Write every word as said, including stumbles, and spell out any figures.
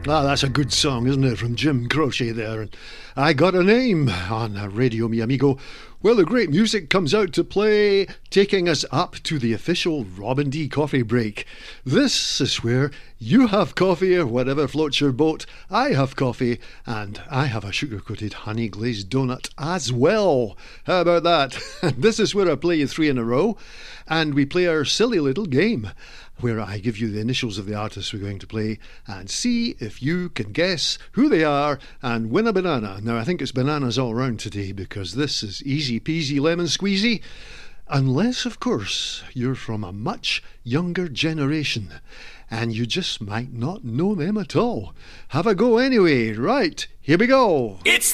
Ah, that's a good song, isn't it, from Jim Croce there. And I Got a Name on Radio Mi Amigo. Well, the great music comes out to play, taking us up to the official Robin D coffee break. This is where you have coffee or whatever floats your boat. I have coffee and I have a sugar-coated honey glazed donut as well. How about that? This is where I play you three in a row and we play our silly little game where I give you the initials of the artists we're going to play and see if you can guess who they are and win a banana. Now, I think it's bananas all round today because this is easy peasy lemon squeezy. Unless, of course, you're from a much younger generation and you just might not know them at all. Have a go anyway. Right, here we go. It's